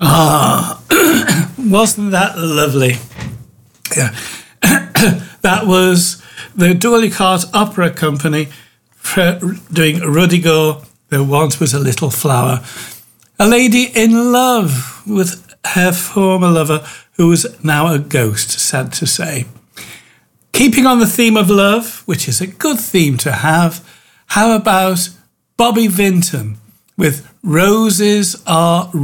Ah, wasn't that lovely? Yeah. That was the Dourlycart Opera Company doing Rudigo, There Once Was a Little Flower. A lady in love with her former lover, who is now a ghost, sad to say. Keeping on the theme of love, which is a good theme to have, how about Bobby Vinton with Roses Are